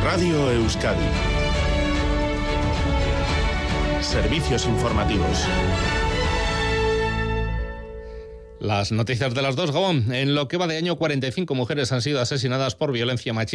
Radio Euskadi. Servicios informativos. Las noticias de las 2, Gabón. En lo que va de año, 45 mujeres han sido asesinadas por violencia machista